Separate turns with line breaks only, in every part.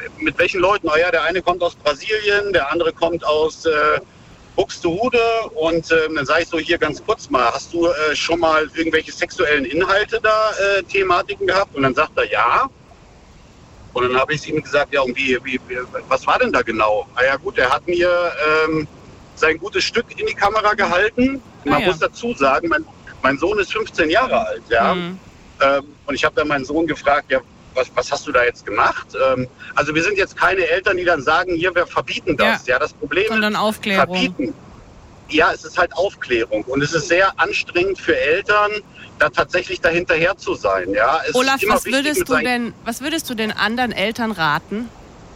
mit welchen Leuten? Der eine kommt aus Brasilien, der andere kommt aus Buxtehude und dann sage ich so, hier ganz kurz mal, hast du schon mal irgendwelche sexuellen Inhalte da, Thematiken gehabt? Und dann sagt er, ja. Und dann habe ich ihm gesagt, ja, und was war denn da genau? Ja gut, er hat mir sein gutes Stück in die Kamera gehalten. Man muss dazu sagen, mein Sohn ist 15 Jahre alt, ja. Und ich habe dann meinen Sohn gefragt, ja, was hast du da jetzt gemacht? Also wir sind jetzt keine Eltern, die dann sagen, hier, wir verbieten das. Ja, das Problem
sondern
ist,
Aufklärung.
Verbieten. Ja, es ist halt Aufklärung. Und es ist sehr anstrengend für Eltern, da tatsächlich dahinterher zu sein. Ja,
Olaf, was würdest du denn anderen Eltern raten?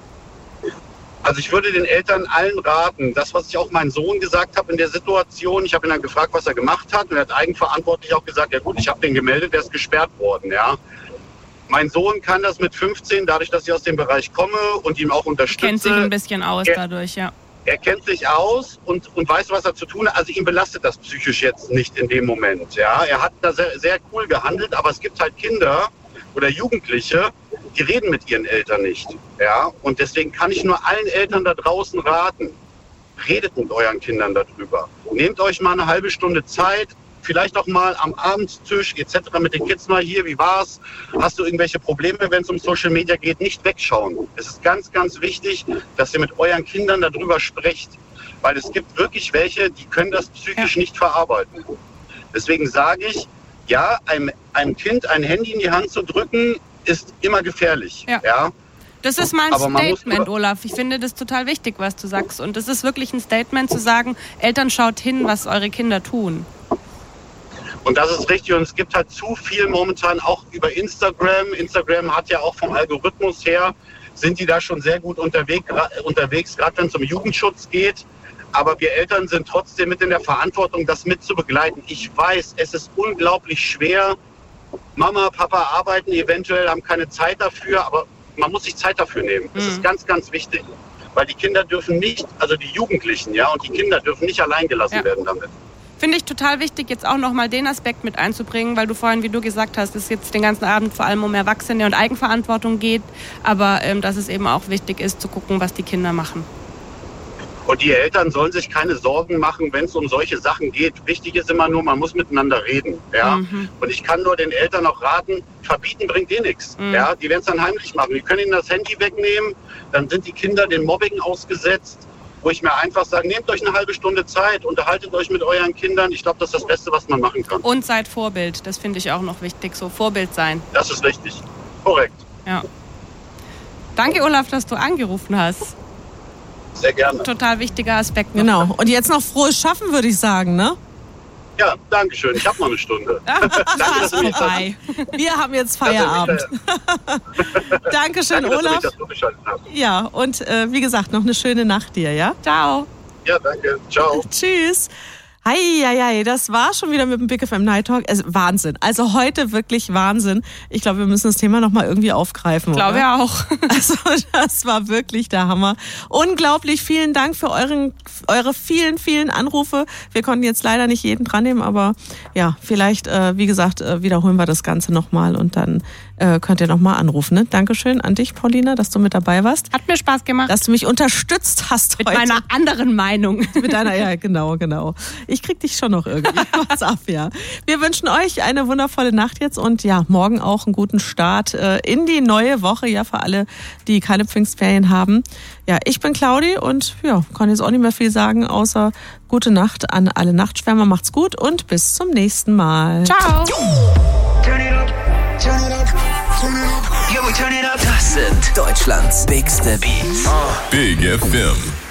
Also ich würde den Eltern allen raten, das, was ich auch meinem Sohn gesagt habe in der Situation, ich habe ihn dann gefragt, was er gemacht hat und er hat eigenverantwortlich auch gesagt, ja gut, ich habe den gemeldet, der ist gesperrt worden, ja. Mein Sohn kann das mit 15, dadurch, dass ich aus dem Bereich komme und ihm auch unterstütze.
Kennt sich ein bisschen aus dadurch, ja.
Er kennt sich aus und weiß, was er zu tun hat. Also ihn belastet das psychisch jetzt nicht in dem Moment, ja. Er hat da sehr, sehr cool gehandelt, aber es gibt halt Kinder oder Jugendliche, die reden mit ihren Eltern nicht, ja. Und deswegen kann ich nur allen Eltern da draußen raten, redet mit euren Kindern darüber. Nehmt euch mal eine halbe Stunde Zeit, vielleicht auch mal am Abendstisch etc. mit den Kids mal hier, wie war's? Hast du irgendwelche Probleme, wenn es um Social Media geht? Nicht wegschauen. Es ist ganz, ganz wichtig, dass ihr mit euren Kindern darüber sprecht. Weil es gibt wirklich welche, die können das psychisch nicht verarbeiten. Deswegen sage ich, ja, einem Kind ein Handy in die Hand zu drücken, ist immer gefährlich. Ja.
Das ist mal ein Statement, Olaf. Ich finde das total wichtig, was du sagst. Und es ist wirklich ein Statement zu sagen, Eltern, schaut hin, was eure Kinder tun.
Und das ist richtig. Und es gibt halt zu viel momentan auch über Instagram. Instagram hat ja auch vom Algorithmus her, sind die da schon sehr gut unterwegs, gerade wenn es um Jugendschutz geht. Aber wir Eltern sind trotzdem mit in der Verantwortung, das mit zu begleiten. Ich weiß, es ist unglaublich schwer. Mama, Papa arbeiten eventuell, haben keine Zeit dafür, aber man muss sich Zeit dafür nehmen. Das ist ganz, ganz wichtig. Weil die Kinder dürfen nicht, also die Jugendlichen, ja, und die Kinder dürfen nicht allein gelassen werden damit.
Finde ich total wichtig, jetzt auch nochmal den Aspekt mit einzubringen, weil du vorhin, wie du gesagt hast, es jetzt den ganzen Abend vor allem um Erwachsene und Eigenverantwortung geht, aber dass es eben auch wichtig ist, zu gucken, was die Kinder machen.
Und die Eltern sollen sich keine Sorgen machen, wenn es um solche Sachen geht. Wichtig ist immer nur, man muss miteinander reden. Ja? Und ich kann nur den Eltern auch raten, verbieten bringt nichts. Ja? Die werden es dann heimlich machen. Die können ihnen das Handy wegnehmen, dann sind die Kinder dem Mobbing ausgesetzt. Wo ich mir einfach sage, nehmt euch eine halbe Stunde Zeit, unterhaltet euch mit euren Kindern. Ich glaube, das ist das Beste, was man machen kann.
Und seid Vorbild, das finde ich auch noch wichtig, so Vorbild sein.
Das ist richtig, korrekt.
Ja. Danke, Olaf, dass du angerufen hast.
Sehr gerne.
Total wichtiger Aspekt.
Genau, und jetzt noch frohes Schaffen, würde ich sagen, ne?
Ja, danke schön. Ich habe noch eine Stunde. Danke, dass du mich
vorbei. Wir haben jetzt Feierabend. Dankeschön, Olaf. Ja, und wie gesagt, noch eine schöne Nacht dir, ja?
Ciao.
Ja, danke. Ciao.
Tschüss. Heieiei, das war schon wieder mit dem Big FM Night Talk. Wahnsinn. Also heute wirklich Wahnsinn. Ich glaube, wir müssen das Thema nochmal irgendwie aufgreifen.
Ich glaube ja auch.
Also das war wirklich der Hammer. Unglaublich, vielen Dank für eure vielen, vielen Anrufe. Wir konnten jetzt leider nicht jeden dran nehmen, aber ja, vielleicht, wie gesagt, wiederholen wir das Ganze nochmal und dann könnt ihr nochmal anrufen. Ne? Dankeschön an dich, Paulina, dass du mit dabei warst.
Hat mir Spaß gemacht.
Dass du mich unterstützt hast
mit heute. Mit meiner anderen Meinung.
Mit deiner, ja, genau. Ich krieg dich schon noch irgendwie was ab, ja. Wir wünschen euch eine wundervolle Nacht jetzt und ja, morgen auch einen guten Start in die neue Woche, ja, für alle, die keine Pfingstferien haben. Ja, ich bin Claudi und ja, kann jetzt auch nicht mehr viel sagen, außer gute Nacht an alle Nachtschwärmer. Macht's gut und bis zum nächsten Mal.
Ciao.
Das sind Deutschlands bigste Beats.
Big FM.